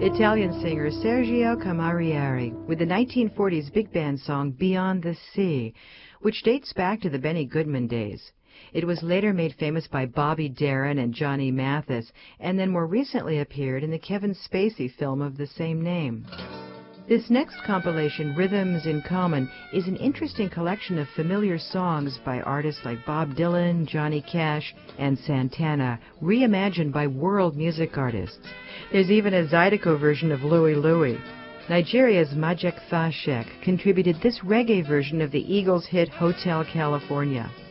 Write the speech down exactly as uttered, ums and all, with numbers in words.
Italian singer Sergio Camarieri with the nineteen forties big band song Beyond the Sea, which dates back to the Benny Goodman days. It was later made famous by Bobby Darin and Johnny Mathis, and then more recently appeared in the Kevin Spacey film of the same name. This next compilation, Rhythms in Common, is an interesting collection of familiar songs by artists like Bob Dylan, Johnny Cash, and Santana, reimagined by world music artists. There's even a Zydeco version of Louie Louie. Nigeria's Majek Fashek contributed this reggae version of the Eagles' hit Hotel California.